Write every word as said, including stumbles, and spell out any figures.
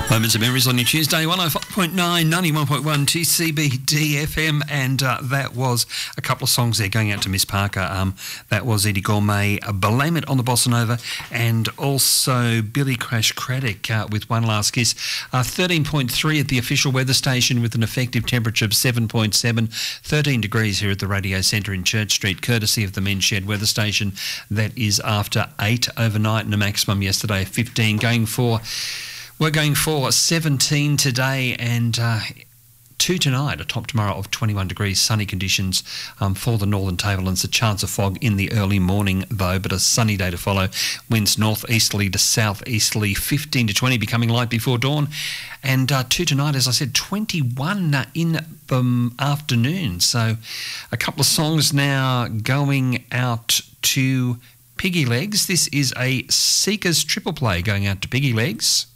Moments of Memories on your Tuesday, one oh five point nine, ninety-one point one T C B D F M, and uh, that was a couple of songs there going out to Miss Parker. Um, that was Eddie Gourmet, uh, Blame It on the Bossa Nova, and also Billy Crash Craddock uh, with One Last Kiss. Uh, thirteen point three at the official weather station with an effective temperature of seven point seven, thirteen degrees here at the Radio Centre in Church Street, courtesy of the Men's Shed weather station. That is after eight overnight and a maximum yesterday of fifteen, going for... We're going for seventeen today and uh, two tonight, a top tomorrow of twenty-one degrees, sunny conditions um, for the Northern Tablelands. A chance of fog in the early morning though, but a sunny day to follow. Winds northeasterly to southeasterly, fifteen to twenty, becoming light before dawn. And uh, two tonight, as I said, twenty-one in the afternoon. So a couple of songs now going out to Piggy Legs. This is a Seekers triple play going out to Piggy Legs.